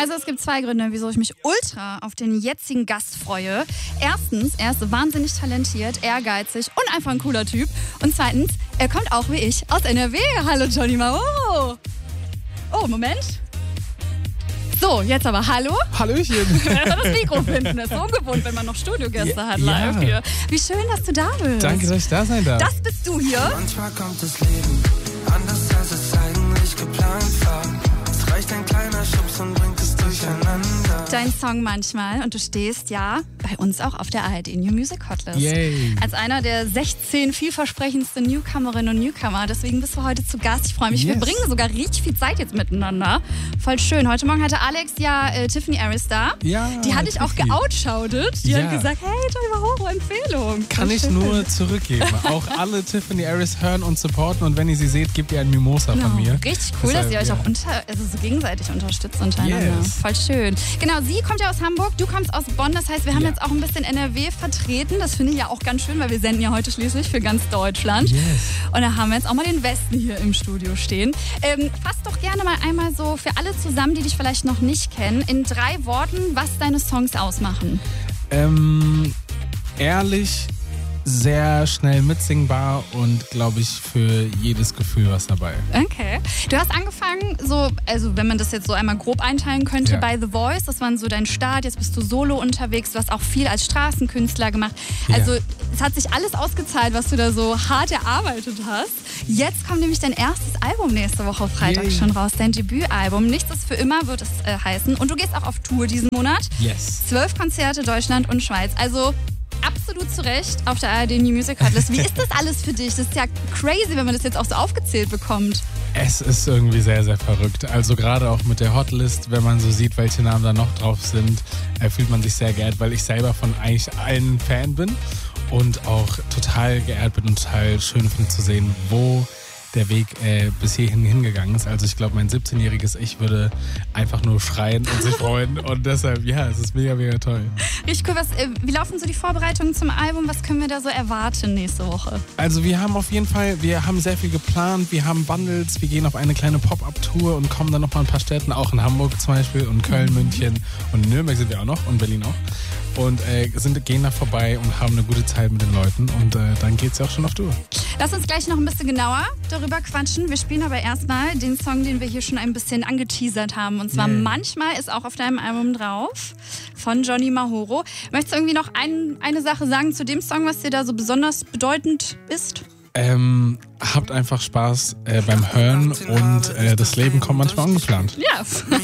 Also es gibt zwei Gründe, wieso ich mich ultra auf den jetzigen Gast freue. Erstens, er ist wahnsinnig talentiert, ehrgeizig und einfach ein cooler Typ. Und zweitens, er kommt auch wie ich aus NRW. Hallo Johnny Mahoro. Oh, Moment. So, jetzt aber hallo. Hallöchen. Das Mikro finden, das ist so ungewohnt, wenn man noch Studiogäste hat live hier. Wie schön, dass du da bist. Danke, dass ich da sein darf. Das bist du hier. Manchmal kommt das Leben anders, als es eigentlich geplant war. Es reicht ein kleiner Schubs und bringt es durcheinander. Dein Song manchmal und du stehst ja bei uns auch auf der ARD New Music Hotlist. Yay. Als einer der 16 vielversprechendsten Newcomerinnen und Newcomer. Deswegen bist du heute zu Gast. Ich freue mich. Yes. Wir bringen sogar richtig viel Zeit jetzt miteinander. Voll schön. Heute Morgen hatte Alex ja Tiffany Harris da. Ja, Die hatte ich auch Tiffy. geoutshoutet. Die Ja. hat gesagt, hey, Johnny Mahoro, Empfehlung. Kann Voll ich schön. nur zurückgeben. Auch alle Tiffany Harris hören und supporten und wenn ihr sie seht, gebt ihr ein Mimosa von mir. Richtig cool, dass ihr euch auch so gegenseitig unterstützt untereinander. Yes. Voll schön. Genau, sie kommt ja aus Hamburg, du kommst aus Bonn. Das heißt, wir haben jetzt auch ein bisschen NRW vertreten. Das finde ich ja auch ganz schön, weil wir senden ja heute schließlich für ganz Deutschland. Yes. Und da haben wir jetzt auch mal den Westen hier im Studio stehen. Fass doch gerne mal einmal so für alle zusammen, die dich vielleicht noch nicht kennen, in 3 Worten, was deine Songs ausmachen. Ehrlich, sehr schnell mitsingbar und glaube ich für jedes Gefühl was dabei. Okay. Du hast angefangen, also wenn man das jetzt so einmal grob einteilen könnte, Ja. bei The Voice, das war so dein Start, jetzt bist du solo unterwegs, du hast auch viel als Straßenkünstler gemacht. Ja. Also es hat sich alles ausgezahlt, was du da so hart erarbeitet hast. Jetzt kommt nämlich dein erstes Album nächste Woche Freitag Yay. schon raus, dein Debütalbum. Nichts ist für immer wird es heißen. Und du gehst auch auf Tour diesen Monat. Yes. 12 Konzerte, Deutschland und Schweiz. Also absolut zu Recht auf der ARD New Music Hotlist. Wie ist das alles für dich? Das ist ja crazy, wenn man das jetzt auch so aufgezählt bekommt. Es ist irgendwie sehr, sehr verrückt. Also gerade auch mit der Hotlist, wenn man so sieht, welche Namen da noch drauf sind, fühlt man sich sehr geehrt, weil ich selber von eigentlich allen Fan bin und auch total geehrt bin und total schön finde zu sehen, wo der Weg bis hierhin hingegangen ist. Also ich glaube, mein 17-jähriges Ich würde einfach nur schreien und sich freuen und deshalb, ja, es ist mega, mega toll. Richtig cool. Wie laufen so die Vorbereitungen zum Album? Was können wir da so erwarten nächste Woche? Also wir haben auf jeden Fall, wir haben sehr viel geplant, wir haben Bundles, wir gehen auf eine kleine Pop-Up-Tour und kommen dann noch mal ein paar Städten, auch in Hamburg zum Beispiel und Köln, München und in Nürnberg sind wir auch noch und Berlin auch. Und gehen da vorbei und haben eine gute Zeit mit den Leuten und dann geht's ja auch schon auf Tour. Lass uns gleich noch ein bisschen genauer darüber quatschen. Wir spielen aber erstmal den Song, den wir hier schon ein bisschen angeteasert haben. Und zwar Manchmal ist auch auf deinem Album drauf von Johnny Mahoro. Möchtest du irgendwie noch eine Sache sagen zu dem Song, was dir da so besonders bedeutend ist? Habt einfach Spaß beim Hören und das Leben kommt manchmal ungeplant. Ja.